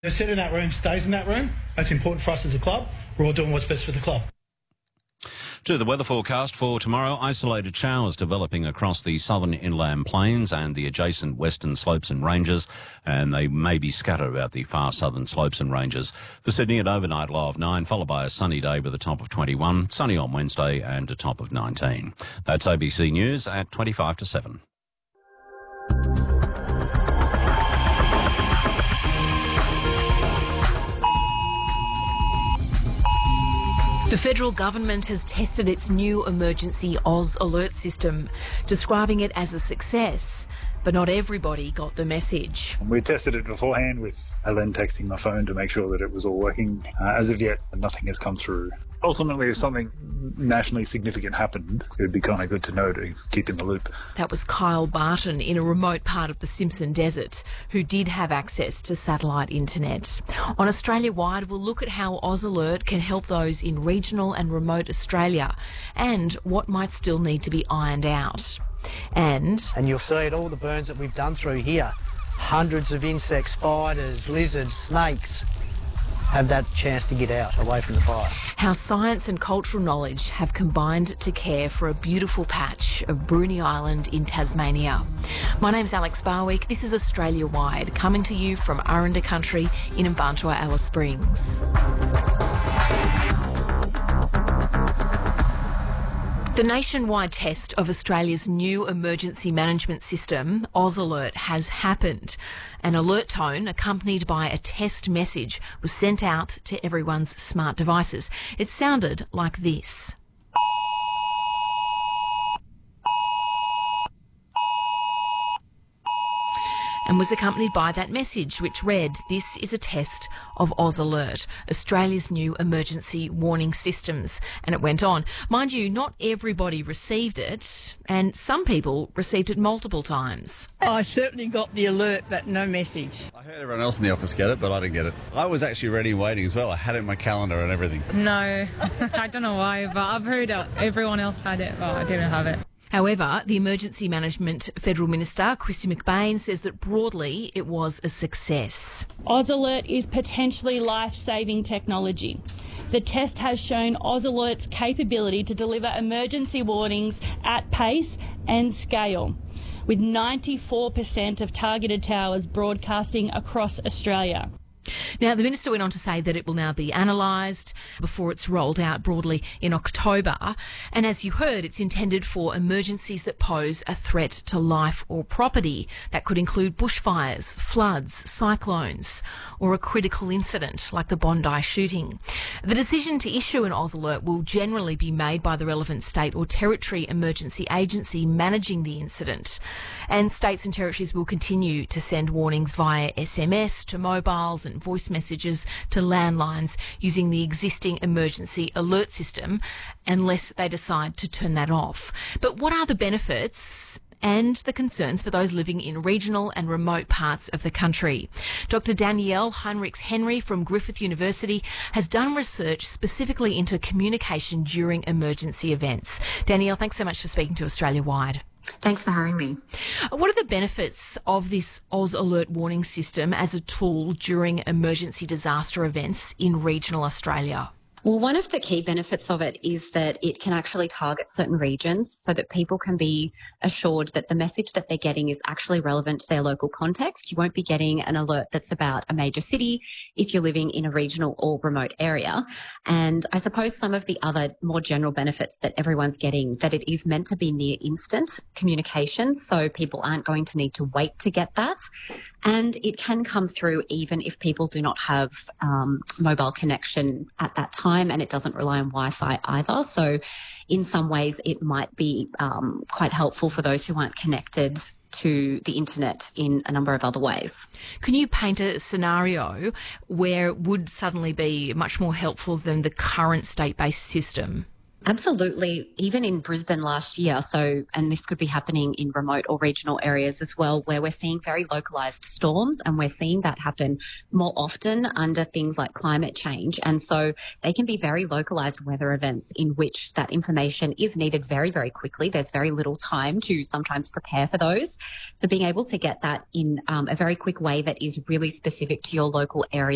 Who sit in that room stays in that room. That's important for us as a club. We're all doing what's best for the club. To the weather forecast for tomorrow, isolated showers developing across the southern inland plains and the adjacent western slopes and ranges, and they may be scattered about the far southern slopes and ranges. For Sydney, an overnight low of 9, followed by a sunny day with a top of 21, sunny on Wednesday and a top of 19. That's ABC News at 25 to 7. The federal government has tested its new emergency Oz alert system, describing it as a success. But not everybody got the message. We tested it beforehand with Ellen texting my phone to make sure that it was all working. As of yet, nothing has come through. Ultimately, if something nationally significant happened, it would be kind of good to know to keep in the loop. That was Kyle Barton in a remote part of the Simpson Desert, who did have access to satellite internet. On Australia-wide, we'll look at how Oz Alert can help those in regional and remote Australia and what might still need to be ironed out. And you'll see at all the burns that we've done through here, hundreds of insects, spiders, lizards, snakes have that chance to get out away from the fire. How science and cultural knowledge have combined to care for a beautiful patch of Bruny Island in Tasmania. My name's Alex Barwick. This is Australia Wide, coming to you from Aranda Country in Mbantua, Alice Springs. The nationwide test of Australia's new emergency management system, Oz Alert, has happened. An alert tone accompanied by a test message was sent out to everyone's smart devices. It sounded like this. And was accompanied by that message which read, "This is a test of Oz Alert, Australia's new emergency warning systems." And it went on. Mind you, not everybody received it, and some people received it multiple times. I certainly got the alert, but no message. I heard everyone else in the office get it, but I didn't get it. I was actually ready and waiting as well. I had it in my calendar and everything. No, I don't know why, but I've heard everyone else had it, but I didn't have it. However, the Emergency Management Federal Minister, Kristy McBain, says that broadly it was a success. Oz Alert is potentially life-saving technology. The test has shown Oz Alert's capability to deliver emergency warnings at pace and scale, with 94% of targeted towers broadcasting across Australia. Now, the Minister went on to say that it will now be analysed before it's rolled out broadly in October. And as you heard, it's intended for emergencies that pose a threat to life or property. That could include bushfires, floods, cyclones, or a critical incident like the Bondi shooting. The decision to issue an Oz Alert will generally be made by the relevant state or territory emergency agency managing the incident. And states and territories will continue to send warnings via SMS to mobiles and voice messages to landlines using the existing emergency alert system unless they decide to turn that off. But what are the benefits and the concerns for those living in regional and remote parts of the country? Dr. Danielle Heinrichs-Henry from Griffith University has done research specifically into communication during emergency events. Danielle, thanks so much for speaking to Australia Wide. Thanks for having me. What are the benefits of this Oz Alert warning system as a tool during emergency disaster events in regional Australia? Well, one of the key benefits of it is that it can actually target certain regions so that people can be assured that the message that they're getting is actually relevant to their local context. You won't be getting an alert that's about a major city if you're living in a regional or remote area. And I suppose some of the other more general benefits that everyone's getting, that it is meant to be near instant communication, so people aren't going to need to wait to get that. And it can come through even if people do not have mobile connection at that time, and it doesn't rely on Wi-Fi either. So in some ways it might be quite helpful for those who aren't connected to the internet in a number of other ways. Can you paint a scenario where it would suddenly be much more helpful than the current state-based system? Absolutely. Even in Brisbane last year, and this could be happening in remote or regional areas as well, where we're seeing very localised storms, and we're seeing that happen more often under things like climate change. And so they can be very localised weather events in which that information is needed very, very quickly. There's very little time to sometimes prepare for those. So being able to get that in a very quick way that is really specific to your local area